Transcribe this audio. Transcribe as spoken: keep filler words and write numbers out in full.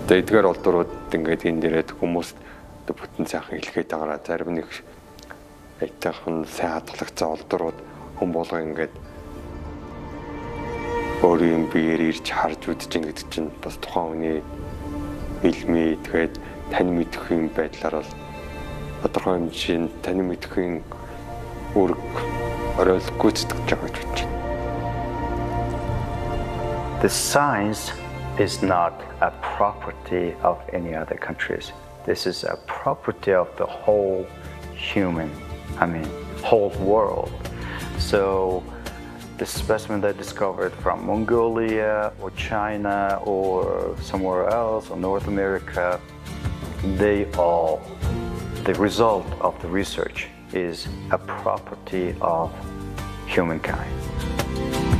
Тэгээ эдгээр олдурууд ингээд энэ дээрээ хүмүүс бүтэн сайхан хэлгээд байгаа. Зарим нэг айтайхан сайн хадгалагцсан олдурууд хүн болго ингээд өөрийн биеэр ирж харж үзэж ингээд чинь бас тухайн хүний илмий тэгээд тань мэдхийн байдлаар бол тодорхой хэмжээнд тань мэдхийн үүрэг орой гүйцэтгэж байгаа гэж бодож байна. The science is not a property of any other countries. This is a property of the whole human, I mean, whole world. So the specimen they discovered from Mongolia or China or somewhere else or North America, they all, the result of the research is a property of humankind.